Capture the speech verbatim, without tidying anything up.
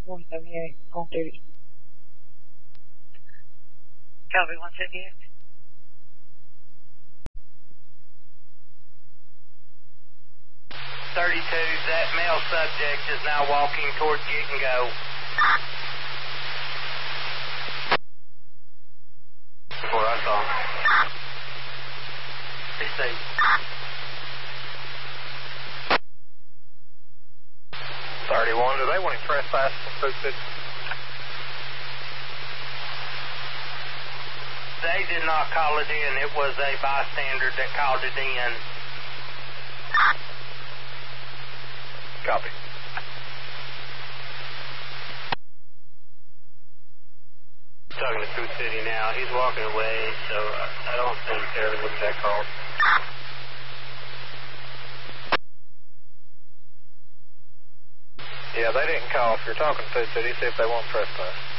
one seventy-eight, on duty. Copy, one seventy-eight. thirty-two, that male subject is now walking towards Get and Go. Before I saw him. He's safe. thirty-one, do they want him trespassed from Food City? They did not call it in. It was a bystander that called it in. Copy. Talking to Food City now. He's walking away, so I don't think they're with that call. Yeah, they didn't call. If you're talking to Food City, see if they won't trespass.